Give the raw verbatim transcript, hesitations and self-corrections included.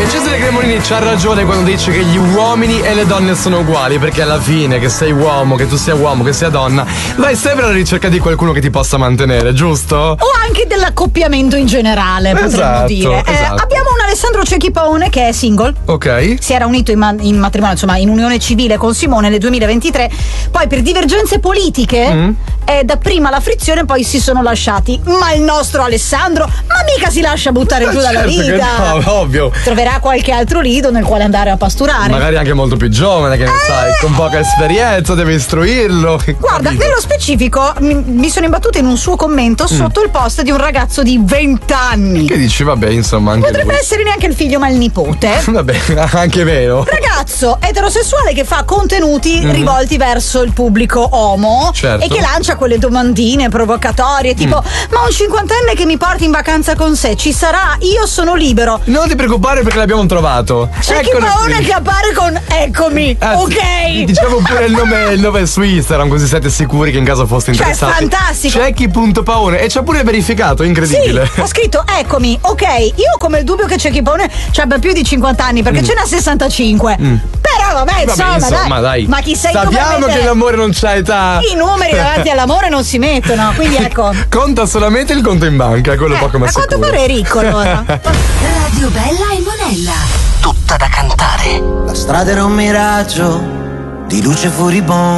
Cesare Cremonini c'ha ragione quando dice che gli uomini e le donne sono uguali, perché alla fine che sei uomo, che tu sia uomo, che sia donna, vai sempre alla ricerca di qualcuno che ti possa mantenere, giusto? O anche dell'accoppiamento in generale, potremmo esatto, dire. Eh, esatto. Abbiamo un Alessandro Cecchipone che è single. Ok. Si era unito in, ma- in matrimonio, insomma, in unione civile con Simone nel duemilaventitré. Poi per divergenze politiche, mm. eh, dapprima la frizione, poi si sono lasciati. Ma il nostro Alessandro, ma mica si lascia buttare ma giù certo dalla vita. No, ovvio. Troverà qualche altro lido nel quale andare a pasturare. Magari anche molto più giovane, che ne eh. sai, con poca esperienza, deve istruirlo. Guarda, capito? Nello specifico mi, mi sono imbattuta in un suo commento mm. sotto il post di un ragazzo di venti anni. Che dici? Vabbè, insomma, anche potrebbe lui. essere neanche il figlio, ma il nipote. Vabbè, anche vero. Ragazzo eterosessuale che fa contenuti mm-hmm. rivolti verso il pubblico omo, certo. e che lancia quelle domandine provocatorie tipo mm. ma un cinquantenne che mi porti in vacanza con sé ci sarà? Io sono libero. Non ti preoccupare perché l'abbiamo trovato. C'è chi paone che appare con eccomi. Ah, ok. Diciamo pure il nome, il nome su Instagram, così siete sicuri che in caso foste interessati. Cioè, fantastico. Cecchi punto paone e ci ha pure verificato, incredibile. Sì, ha scritto eccomi. Ok, io ho come il dubbio che Cecchi Paone ci abbia più di cinquanta anni perché mm. ce n'ha sessantacinque. Mm. Però vabbè, vabbè insomma, insomma dai. dai. Ma chi sei Sappiamo tu per mettere... che l'amore non c'ha età. I numeri davanti all'amore non si mettono, quindi ecco. Conta solamente il conto in banca, quello eh, poco ma a sicuro. A quanto pare è ricco allora. Radio Bella e Monella. Tutta da cantare. La strada era un miraggio di luce furibonda.